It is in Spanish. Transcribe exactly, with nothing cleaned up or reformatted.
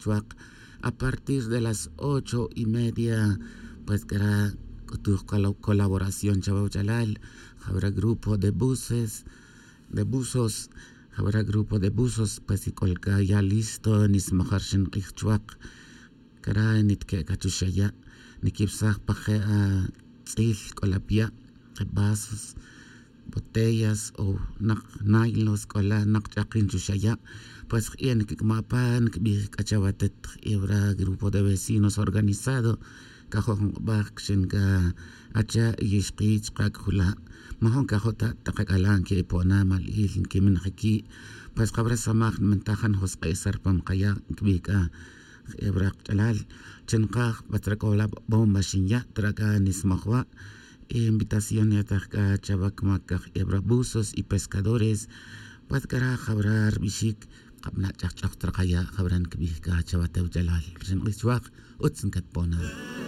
Ichuac, a partir de las ocho y media, pues que era tu colaboración, Chabau Chalal, habrá grupo de buses, de buzos, habrá grupo de buzos, pues y colga ya listo, ni smaharshin Ichuac, que era nitke cachushaya, ni kipsah paje a tzil colapia, vasos, botellas o nailos cola nakchakin chushaya, pues en que mapan que cachabatet ibra grupo de vecinos organizado kajon bakshin ka acha yishqich kakula mahon kajota taqalan que pona mal il que min aquí pues qabra samah mentajan hos qaisar pam qaya kbika ibra qalal chinqa batrakola bomba shinya traga nismahwa invitación ya tarka chabak makak ebrabuzos y pescadores pues cara jabrar bishik qabna chaq chaq traqaya jabran kbih ka chabatau jalal rin iswaq utsin katpona